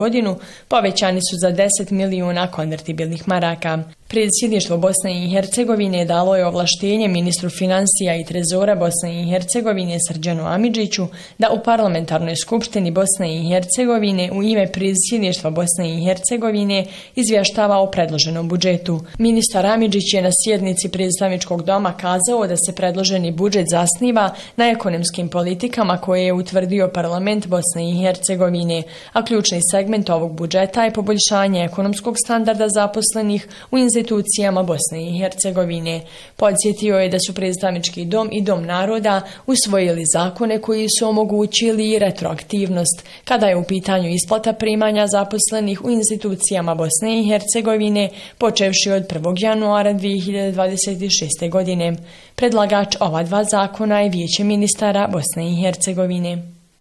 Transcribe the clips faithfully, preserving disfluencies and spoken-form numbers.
godinu povećani su za deset milijuna konvertibilnih maraka. Predsjedništvo Bosne i Hercegovine dalo je ovlaštenje ministru financija i trezora Bosne i Hercegovine Srđanu Amidžiću da u parlamentarnoj skupštini Bosne i Hercegovine u ime predsjedništva Bosne i Hercegovine izvještava o predloženom budžetu. Ministar Amidžić je na sjednici predstavničkog doma kazao da se predloženi budžet zasniva na ekonomskim politikama koje je utvrdio parlament Bosne i Hercegovine, a ključni segment ovog budžeta je poboljšanje ekonomskog standarda zaposlenih u institucijama Bosne i Hercegovine. Podsjetio je da su predstavnički dom i dom naroda usvojili zakone koji su omogućili retroaktivnost kada je u pitanju isplata primanja zaposlenih u institucijama Bosne i Hercegovine počevši od prvog januara dvije hiljade dvadeset šeste. godine. Predlagač ova dva zakona je Vijeće ministara Bosne i Hercegovine.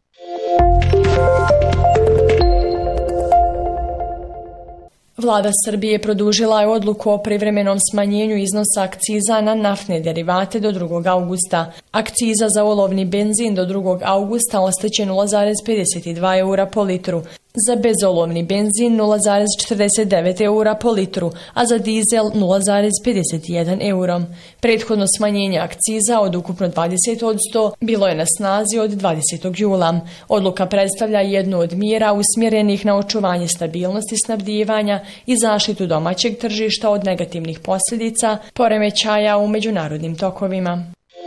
Vlada Srbije produžila je odluku o privremenom smanjenju iznosa akciza na naftne derivate do drugog augusta. Akciza za olovni benzin do drugog augusta ostaće nula zarez pedeset dva eura po litru, za bezolovni benzin nula zarez četrdeset devet eura po litru, a za dizel nula zarez pedeset jedan euro. Prethodno smanjenje akciza od ukupno dvadeset posto bilo je na snazi od dvadesetog jula. Odluka predstavlja jednu od mjera usmjerenih na očuvanje stabilnosti snabdijevanja i zaštitu domaćeg tržišta od negativnih posljedica poremećaja u međunarodnim tokovima.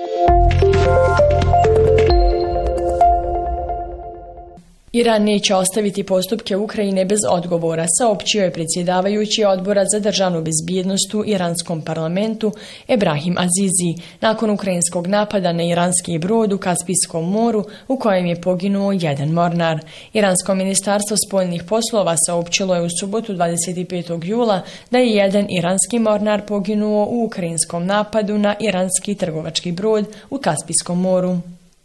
Iran neće ostaviti postupke Ukrajine bez odgovora, saopćio je predsjedavajući Odbora za državnu bezbjednost u iranskom parlamentu Ebrahim Azizi nakon ukrajinskog napada na iranski brod u Kaspijskom moru u kojem je poginuo jedan mornar. Iransko ministarstvo spoljnih poslova saopćilo je u subotu dvadeset petog jula da je jedan iranski mornar poginuo u ukrajinskom napadu na iranski trgovački brod u Kaspijskom moru.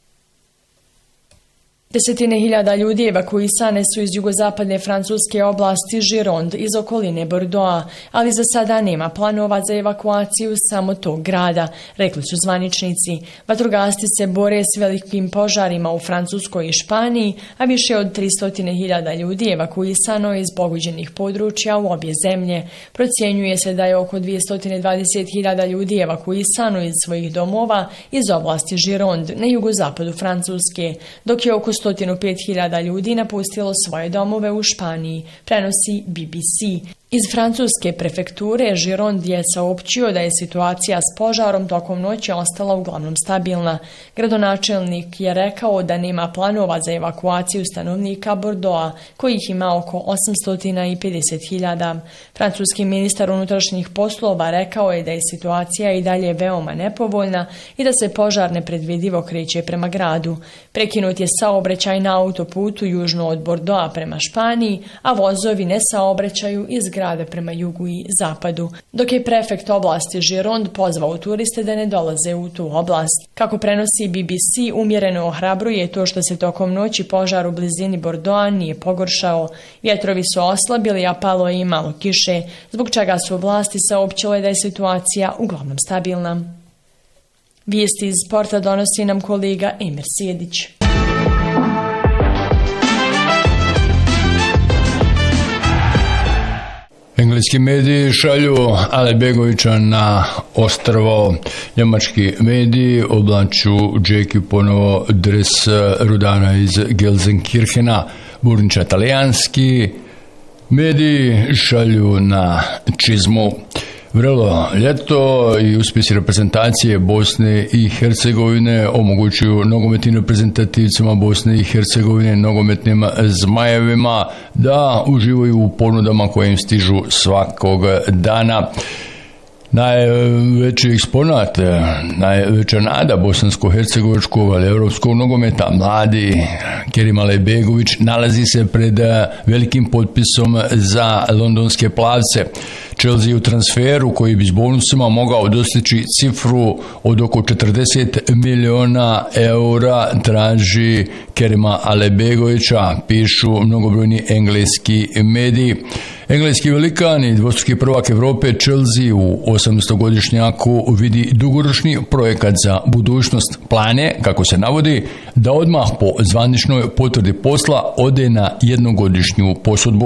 Desetine hiljada ljudi evakuisane su iz jugozapadne francuske oblasti Gironde iz okoline Bordeauxa, ali za sada nema planova za evakuaciju samo tog grada, rekli su zvaničnici. Vatrogasci se bore s velikim požarima u Francuskoj i Španiji, a više od tristo hiljada ljudi evakuisano iz pogođenih područja u obje zemlje. Procjenjuje se da je oko dvjesto dvadeset hiljada ljudi evakuisano iz svojih domova iz oblasti Gironde na jugozapadu Francuske, dok je oko sto pet hiljada ljudi napustilo svoje domove u Španiji, prenosi B B C. Iz francuske prefekture Gironde je saopćio da je situacija s požarom tokom noći ostala uglavnom stabilna. Gradonačelnik je rekao da nema planova za evakuaciju stanovnika Bordeauxa, kojih ima oko osamsto pedeset hiljada. Francuski ministar unutrašnjih poslova rekao je da je situacija i dalje veoma nepovoljna i da se požar nepredvidivo kreće prema gradu. Prekinut je saobraćaj na autoputu južno od Bordeauxa prema Španiji, a vozovi ne saobraćaju iz grada prema jugu i zapadu, dok je prefekt oblasti Gironde pozvao turiste da ne dolaze u tu oblast. Kako prenosi B B C, umjereno ohrabruje to što se tokom noći požar u blizini Bordeauxa nije pogoršao. Vjetrovi su oslabili, a palo je i malo kiše, zbog čega su vlasti saopćile da je situacija uglavnom stabilna. Vijesti iz sporta donosi nam kolega Emir Sjedić. Engleski mediji šalju Alekbegovića na ostrvo. Njemački mediji oblaču Džeki ponovo dres rudara iz Gelsenkirchena. Burniča talijanski mediji šalju na čizmu. Vrelo ljeto i uspjesi reprezentacije Bosne i Hercegovine omogućuju nogometnim reprezentativcima Bosne i Hercegovine, nogometnim zmajevima, da uživaju u ponudama koje im stižu svakog dana. Najveći eksponat, najveća nada bosansko-hercegovačkog, ali evropskog nogometa, mladi Kerim Alekbegović, nalazi se pred velikim potpisom za londonske plavce. Chelsea u transferu koji bi s bonusima mogao dostići cifru od oko četrdeset milijuna eura traži Kerima Alekbegovića, pišu mnogobrojni engleski mediji. Engleski velikan i dvostruki prvak Evrope Chelsea u osamnaestogodišnjaku vidi dugoročni projekat za budućnost. Plan je, kako se navodi, da odmah po zvaničnoj potvrdi posla ode na jednogodišnju posudbu.